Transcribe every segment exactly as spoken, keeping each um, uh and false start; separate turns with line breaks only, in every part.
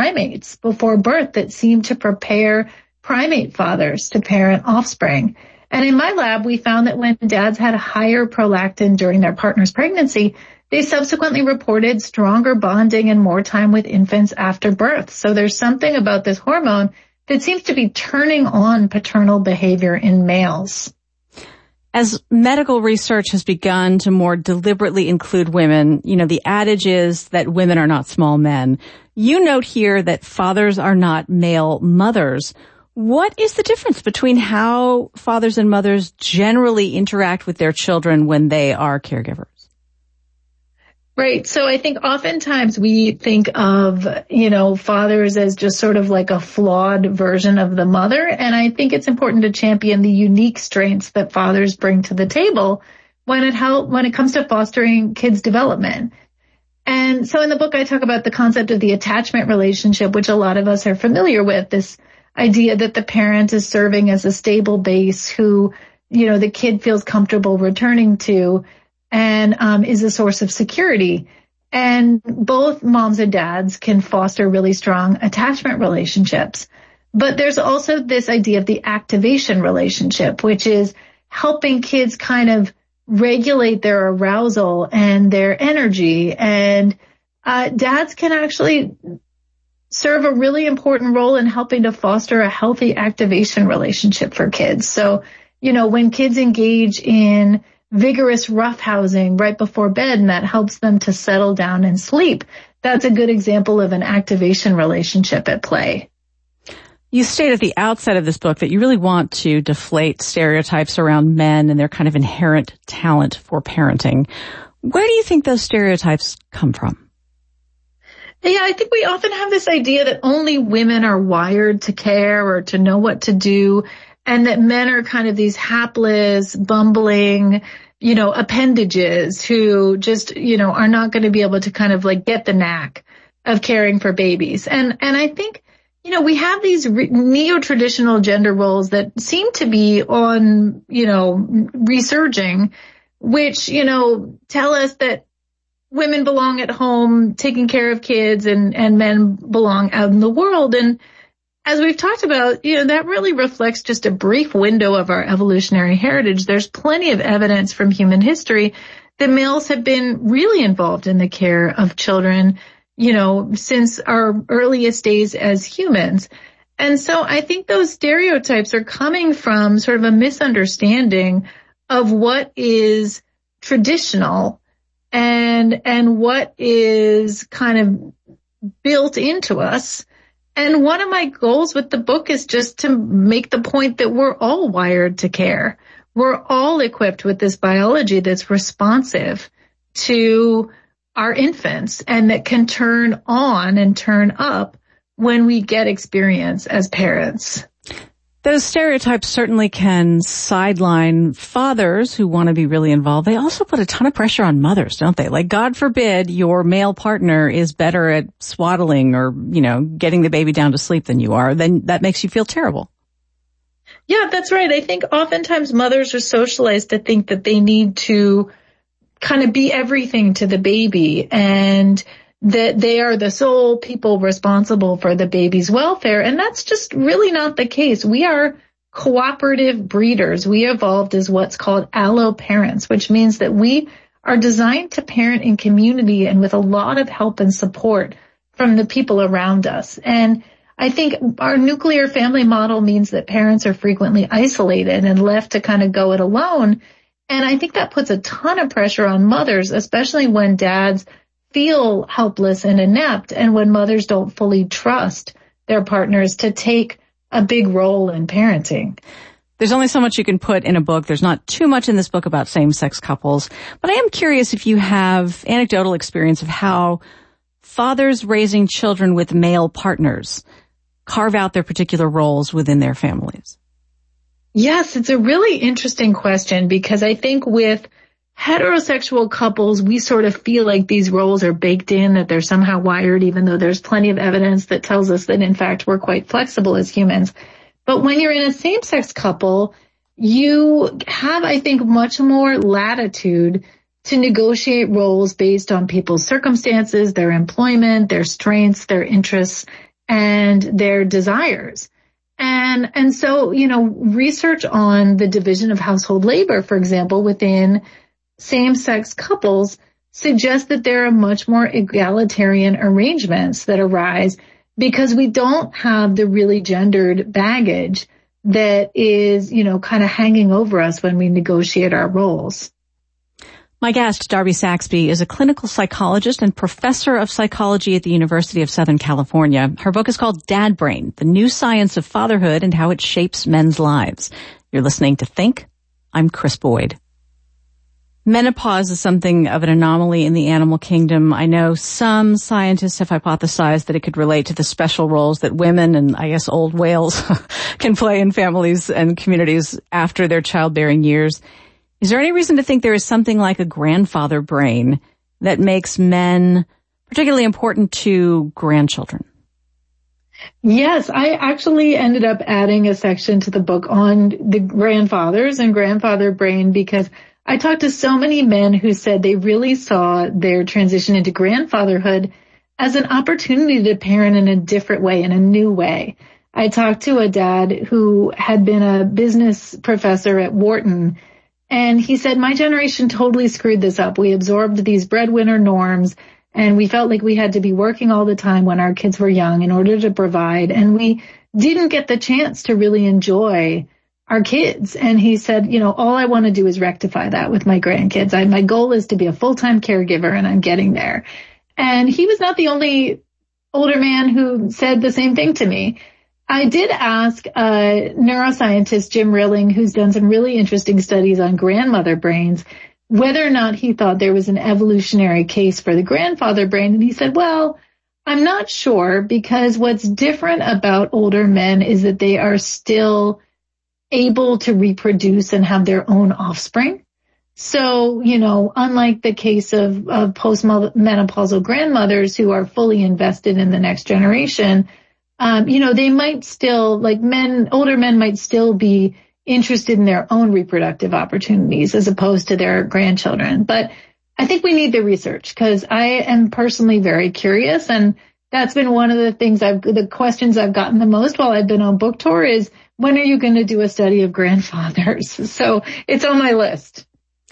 primates before birth that seem to prepare primate fathers to parent offspring. And in my lab, we found that when dads had a higher prolactin during their partner's pregnancy, they subsequently reported stronger bonding and more time with infants after birth. So there's something about this hormone that seems to be turning on paternal behavior in males.
As medical research has begun to more deliberately include women, you know, the adage is that women are not small men. You note here that fathers are not male mothers. What is the difference between how fathers and mothers generally interact with their children when they are caregivers?
Right. So I think oftentimes we think of, you know, fathers as just sort of like a flawed version of the mother. And I think it's important to champion the unique strengths that fathers bring to the table when it help, when it comes to fostering kids' development. And so in the book, I talk about the concept of the attachment relationship, which a lot of us are familiar with, this idea that the parent is serving as a stable base who, you know, the kid feels comfortable returning to, and um, is a source of security. And both moms and dads can foster really strong attachment relationships. But there's also this idea of the activation relationship, which is helping kids kind of regulate their arousal and their energy. And uh, dads can actually serve a really important role in helping to foster a healthy activation relationship for kids. So, you know, when kids engage in vigorous roughhousing right before bed, and that helps them to settle down and sleep, that's a good example of an activation relationship at play.
You state at the outset of this book that you really want to deflate stereotypes around men and their kind of inherent talent for parenting. Where do you think those stereotypes come from?
Yeah, I think we often have this idea that only women are wired to care or to know what to do, and that men are kind of these hapless, bumbling, you know, appendages who just, you know, are not going to be able to kind of like get the knack of caring for babies. And, and I think, you know, we have these re- neo-traditional gender roles that seem to be on, you know, resurging, which, you know, tell us that women belong at home taking care of kids and, and men belong out in the world. And as we've talked about, you know, that really reflects just a brief window of our evolutionary heritage. There's plenty of evidence from human history that males have been really involved in the care of children, you know, since our earliest days as humans. And so I think those stereotypes are coming from sort of a misunderstanding of what is traditional and, and what is kind of built into us. And one of my goals with the book is just to make the point that we're all wired to care. We're all equipped with this biology that's responsive to our infants and that can turn on and turn up when we get experience as parents.
Those stereotypes certainly can sideline fathers who want to be really involved. They also put a ton of pressure on mothers, don't they? Like, God forbid your male partner is better at swaddling or, you know, getting the baby down to sleep than you are. Then that makes you feel terrible.
Yeah, that's right. I think oftentimes mothers are socialized to think that they need to kind of be everything to the baby and that they are the sole people responsible for the baby's welfare. And that's just really not the case. We are cooperative breeders. We evolved as what's called alloparents, which means that we are designed to parent in community and with a lot of help and support from the people around us. And I think our nuclear family model means that parents are frequently isolated and left to kind of go it alone. And I think that puts a ton of pressure on mothers, especially when dads feel helpless and inept and when mothers don't fully trust their partners to take a big role in parenting.
There's only so much you can put in a book. There's not too much in this book about same-sex couples. But I am curious if you have anecdotal experience of how fathers raising children with male partners carve out their particular roles within their families.
Yes, it's a really interesting question because I think with heterosexual couples, we sort of feel like these roles are baked in, that they're somehow wired, even though there's plenty of evidence that tells us that, in fact, we're quite flexible as humans. But when you're in a same-sex couple, you have, I think, much more latitude to negotiate roles based on people's circumstances, their employment, their strengths, their interests. and their desires. And, and so, you know, research on the division of household labor, for example, within same-sex couples suggests that there are much more egalitarian arrangements that arise because we don't have the really gendered baggage that is, you know, kind of hanging over us when we negotiate our roles.
My guest, Darby Saxby, is a clinical psychologist and professor of psychology at the University of Southern California. Her book is called Dad Brain, The New Science of Fatherhood and How It Shapes Men's Lives. You're listening to Think. I'm Chris Boyd. Menopause is something of an anomaly in the animal kingdom. I know some scientists have hypothesized that it could relate to the special roles that women and I guess old whales can play in families and communities after their childbearing years. Is there any reason to think there is something like a grandfather brain that makes men particularly important to grandchildren?
Yes, I actually ended up adding a section to the book on the grandfathers and grandfather brain because I talked to so many men who said they really saw their transition into grandfatherhood as an opportunity to parent in a different way, in a new way. I talked to a dad who had been a business professor at Wharton, and he said, my generation totally screwed this up. We absorbed these breadwinner norms, and we felt like we had to be working all the time when our kids were young in order to provide, and we didn't get the chance to really enjoy our kids. And he said, you know, all I want to do is rectify that with my grandkids. I, my goal is to be a full-time caregiver, and I'm getting there. And he was not the only older man who said the same thing to me. I did ask uh neuroscientist Jim Rilling, who's done some really interesting studies on grandmother brains, whether or not he thought there was an evolutionary case for the grandfather brain. And he said, well, I'm not sure, because what's different about older men is that they are still able to reproduce and have their own offspring. So, you know, unlike the case of, of postmenopausal grandmothers who are fully invested in the next generation, um, you know, they might still, like men, older men might still be interested in their own reproductive opportunities as opposed to their grandchildren. But I think we need the research because I am personally very curious. And that's been one of the things I've, the questions I've gotten the most while I've been on book tour is, when are you going to do a study of grandfathers? So it's on my list.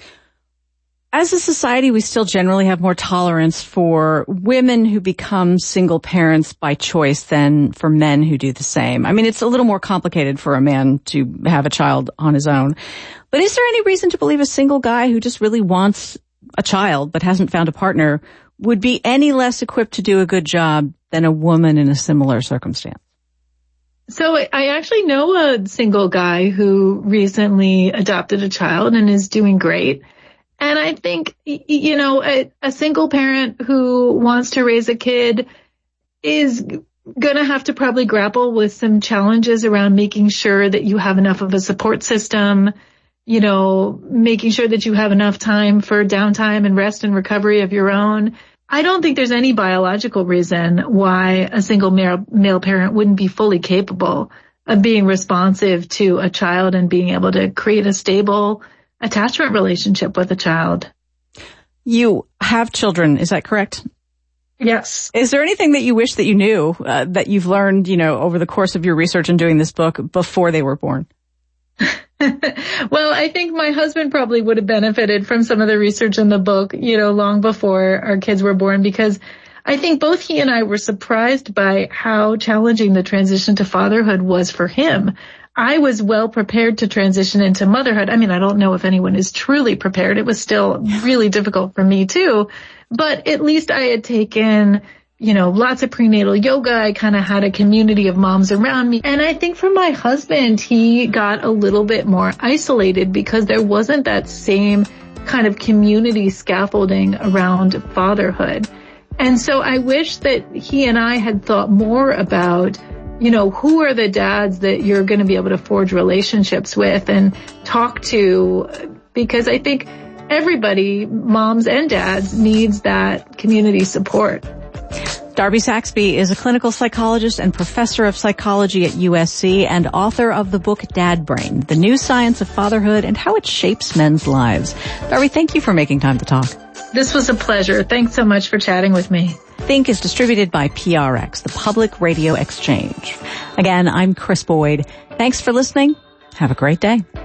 As a society, we still generally have more tolerance for women who become single parents by choice than for men who do the same. I mean, it's a little more complicated for a man to have a child on his own. But is there any reason to believe a single guy who just really wants a child but hasn't found a partner would be any less equipped to do a good job than a woman in a similar circumstance?
So I actually know a single guy who recently adopted a child and is doing great. And I think, you know, a, a single parent who wants to raise a kid is going to have to probably grapple with some challenges around making sure that you have enough of a support system, you know, making sure that you have enough time for downtime and rest and recovery of your own. I don't think there's any biological reason why a single male, male parent wouldn't be fully capable of being responsive to a child and being able to create a stable attachment relationship with a child.
You have children, is that correct?
Yes.
Is there anything that you wish that you knew, uh, that you've learned, you know, over the course of your research and doing this book before they were born?
Well, I think my husband probably would have benefited from some of the research in the book, you know, long before our kids were born, because I think both he and I were surprised by how challenging the transition to fatherhood was for him. I was well prepared to transition into motherhood. I mean, I don't know if anyone is truly prepared. It was still really difficult for me too, but at least I had taken, you know, lots of prenatal yoga. I kind of had a community of moms around me. And I think for my husband, he got a little bit more isolated because there wasn't that same kind of community scaffolding around fatherhood. And so I wish that he and I had thought more about, you know, who are the dads that you're going to be able to forge relationships with and talk to, because I think everybody, moms and dads, needs that community support.
Darby Saxby is a clinical psychologist and professor of psychology at U S C and author of the book Dad Brain, The New Science of Fatherhood and How It Shapes Men's Lives. Darby, thank you for making time to talk.
This was a pleasure. Thanks so much for chatting with me.
Think is distributed by P R X, the Public Radio Exchange. Again, I'm Chris Boyd. Thanks for listening. Have a great day.